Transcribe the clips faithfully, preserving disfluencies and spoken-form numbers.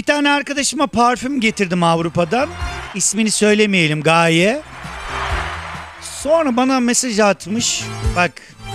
tane arkadaşıma parfüm getirdim Avrupa'dan. İsmini söylemeyelim, Gaye. Sonra bana mesaj atmış. Bak.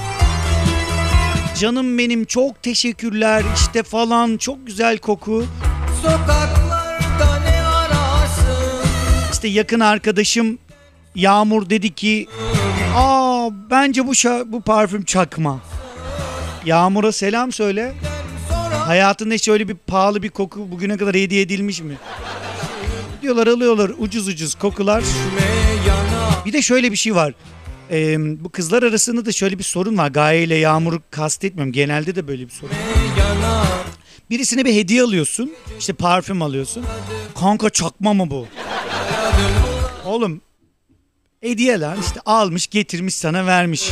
Canım benim, çok teşekkürler işte falan, çok güzel koku. Sokaklarda ne ararsın? İşte yakın arkadaşım Yağmur dedi ki, aa bence bu şa- bu parfüm çakma. Yağmur'a selam söyle. Hayatında hiç öyle bir pahalı bir koku bugüne kadar hediye edilmiş mi? Diyorlar, alıyorlar ucuz ucuz kokular. Bir de şöyle bir şey var. Ee, bu kızlar arasında da şöyle bir sorun var. Gaye ile Yağmur'u kastetmiyorum. Genelde de böyle bir sorun. Birisine bir hediye alıyorsun. İşte parfüm alıyorsun. Kanka çakma mı bu? Oğlum hediyeler işte, almış getirmiş sana vermiş.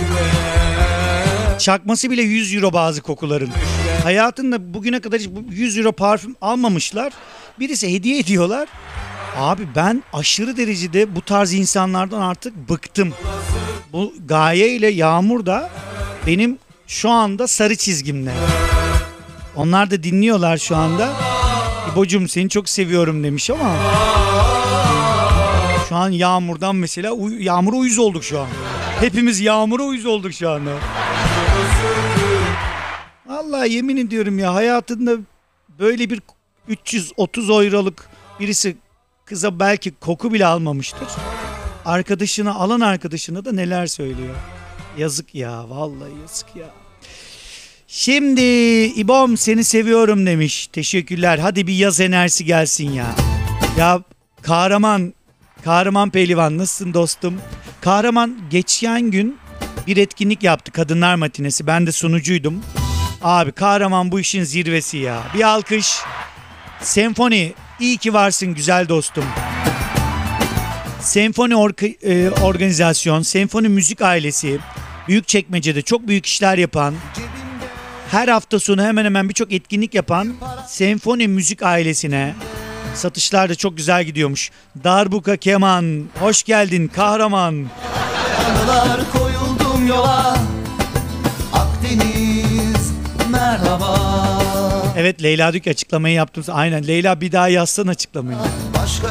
Çakması bile yüz euro bazı kokuların. Hayatında bugüne kadar hiç yüz euro parfüm almamışlar. Birisi hediye ediyorlar. Abi ben aşırı derecede bu tarz insanlardan artık bıktım. Bu Gaye ile Yağmur da benim şu anda sarı çizgimle. Onlar da dinliyorlar şu anda. İbocuğum seni çok seviyorum demiş ama şu an Yağmur'dan mesela uy- Yağmur'a uyuz olduk şu an. Hepimiz Yağmur'a uyuz olduk şu anda. Vallahi yemin ediyorum ya, hayatında böyle bir üç yüz otuz euroluk birisi kıza belki koku bile almamıştır. Arkadaşına, alan arkadaşına da neler söylüyor. Yazık ya, vallahi yazık ya. Şimdi İbom seni seviyorum demiş. Teşekkürler. Hadi bir yaz enerjisi gelsin ya. Ya Kahraman, Kahraman Pehlivan nasılsın dostum? Kahraman geçen gün bir etkinlik yaptı, kadınlar matinesi. Ben de sunucuydum. Abi Kahraman bu işin zirvesi ya. Bir alkış. Senfoni, iyi ki varsın güzel dostum. Senfoni orka- e, organizasyon, Senfoni müzik ailesi Büyükçekmece'de çok büyük işler yapan, her hafta sonu hemen hemen birçok etkinlik yapan Senfoni müzik ailesine satışlar da çok güzel gidiyormuş. Darbuka keman, hoş geldin Kahraman. Anılar koyuldum yola, Akdeniz merhaba. Evet Leyla Dük açıklamayı yaptım. Aynen Leyla, bir daha yazsan açıklamayı. Başka